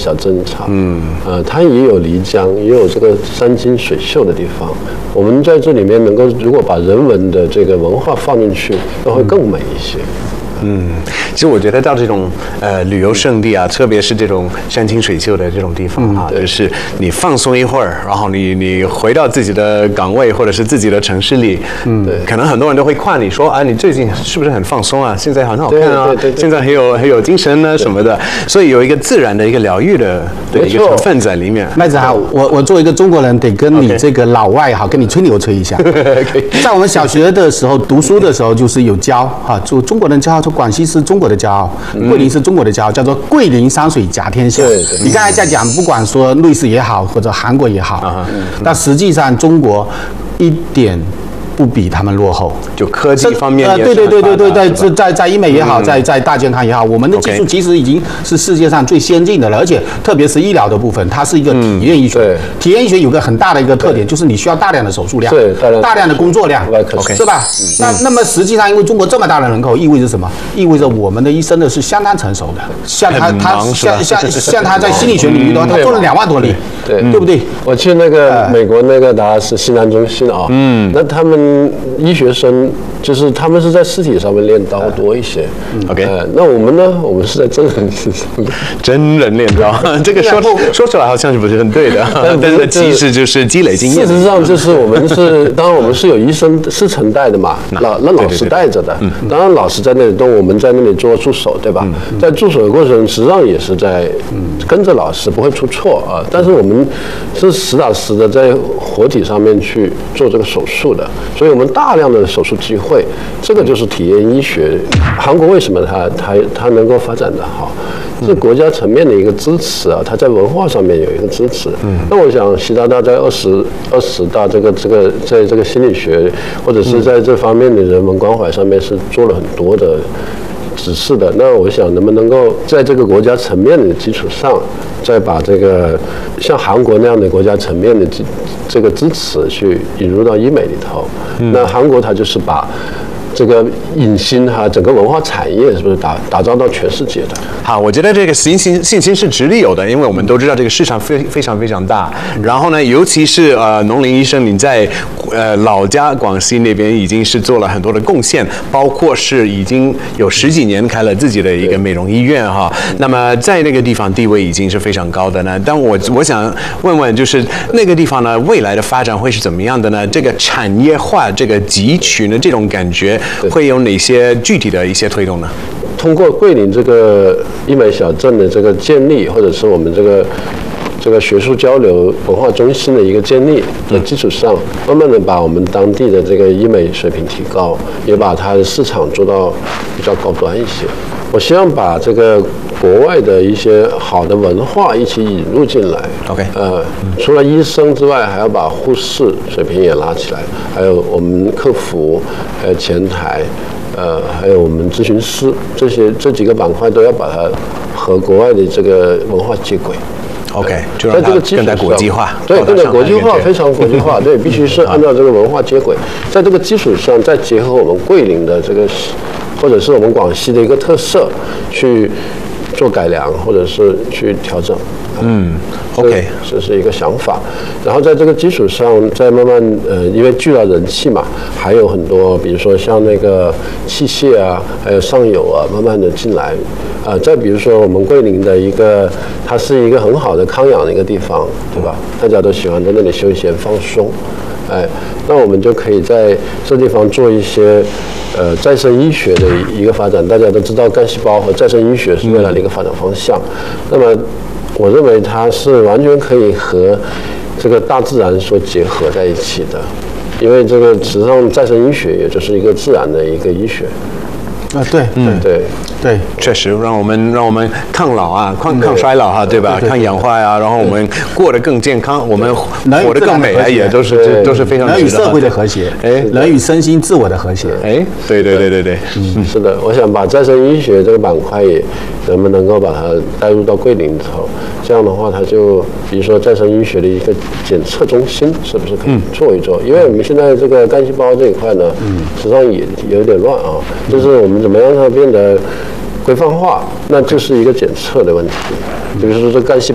小镇场，它也有漓江，也有这个山清水秀的地方。我们在这里面能够，如果把人文的这个文化放进去，那会更美一些。 其实我觉得到这种旅游胜地啊，特别是这种山清水秀的这种地方啊，就是你放松一会儿，然后你回到自己的岗位或者是自己的城市里，对，可能很多人都会夸你说啊，你最近是不是很放松啊？现在很好看啊，现在很有精神呢什么的，所以有一个自然的一个疗愈的一个成分在里面。 麦子好，我作为一个中国人，得跟你这个老外好，跟你吹牛吹一下。在我们小学的时候读书的时候，就是有教哈，就中国人骄傲。广西是中国的骄傲，桂林是中国的骄傲，叫做桂林山水甲天下。你刚才在讲，不管说瑞士也好，或者韩国也好，但实际上中国一点不比他们落后， 就科技方面也对，在医美也好，在大健康也好，我们的技术其实已经是世界上最先进的了，而且特别是医疗的部分，它是一个体验医学。体验医学有个很大的一个特点，就是你需要大量的手术量，大量的工作量，是吧？那么实际上，因为中国这么大的人口，意味着什么？意味着我们的医生呢是相当成熟的，像他在心理学领域的话，他做了2万多例，对不对？ 我去那个美国那个达拉斯西南中心啊，那他们医学生就是他们是在尸体上面练刀多一些。那我们呢？我们是在真人身上， 真人练刀，这个说出来好像是不是很对的？但是其实就是积累经验。 事实上就是我们是，当然我们是有医生师承带的嘛，老师带着的。当然老师在那里动，我们在那里做助手，对吧？在助手的过程，实际上也是在跟着老师，不会出错啊。但是我们是实打实的在活体上面去做这个手术的。所以我们大量的手术机会，这个就是体验医学。韩国为什么它能够发展得好？是国家层面的一个支持啊，它在文化上面有一个支持。那我想习大大在20大在这个心理学或者是在这方面的人文关怀上面是做了很多的指示的。那我想能不能够在这个国家层面的基础上，再把这个像韩国那样的国家层面的这个支持去引入到医美里头。那韩国它就是把这个影星哈，整个文化产业是不是打造到全世界的？ 好，我觉得这个信心是直立有的，因为我们都知道这个市场非常大。然后呢，尤其是农林医生，你在老家广西那边已经是做了很多的贡献，包括是已经有10几年开了自己的一个美容医院哈。那么在那个地方地位已经是非常高的呢。但我想问问，就是那个地方呢，未来的发展会是怎么样的呢？这个产业化、这个集群的这种感觉，会有哪些具体的一些推动呢？ 通过桂林这个医美小镇的这个建立，或者是我们这个学术交流文化中心的一个建立的基础上，慢慢的把我们当地的这个医美水平提高，也把它的市场做到比较高端一些。我希望把这个国外的一些好的文化一起引入进来。除了医生之外，还要把护士水平也拉起来，还有我们客服，还有前台，还有我们咨询师，这几个板块都要把它和国外的这个文化接轨。 就让它更加国际化， 对，更加国际化，非常国际化，对，必须是按照这个文化接轨，在这个基础上再结合我们桂林的这个，或者是我们广西的一个特色去做改良，或者是去调整。这是一个想法。然后在这个基础上，再慢慢因为聚了人气嘛，还有很多，比如说像那个器械啊，还有上游啊，慢慢的进来。再比如说我们桂林的它是一个很好的康养的一个地方，对吧？大家都喜欢在那里休闲放松。那我们就可以在这地方做一些再生医学的一个发展。大家都知道干细胞和再生医学是未来的一个发展方向。那么我认为它是完全可以和这个大自然所结合在一起的，因为这个实际上再生医学也就是一个自然的一个医学。 对， 确实让我们抗老啊，抗衰老哈，对吧？抗氧化呀，然后我们过得更健康，我们活得更美啊，也都是非常人与社会的和谐，人与身心自我的和谐。 对， 是的，我想把再生医学这个板块也能够把它带入到桂林里头，这样的话，它就比如说再生医学的一个检测中心，是不是可以做一做？因为我们现在这个干细胞这一块呢，实际上也有点乱啊，就是我们怎么样让它变得规范化，那就是一个检测的问题。比如说这干细